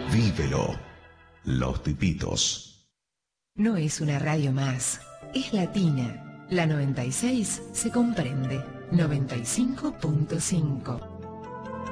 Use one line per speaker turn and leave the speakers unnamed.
Vívelo. Los Tipitos.
No es una radio más, es latina. La 96 se comprende. 95.5.